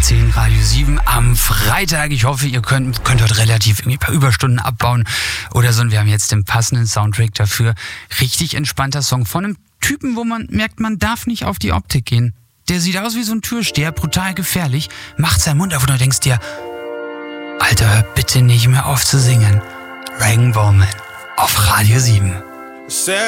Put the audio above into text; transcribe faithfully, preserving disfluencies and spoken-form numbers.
zehn, Radio sieben am Freitag. Ich hoffe, ihr könnt, könnt heute relativ irgendwie ein paar Überstunden abbauen oder so. Und wir haben jetzt den passenden Soundtrack dafür. Richtig entspannter Song von einem Typen, wo man merkt, man darf nicht auf die Optik gehen. Der sieht aus wie so ein Türsteher, brutal gefährlich, macht seinen Mund auf und du denkst dir, Alter, hör bitte nicht mehr auf zu singen. Regan Bowman auf Radio sieben.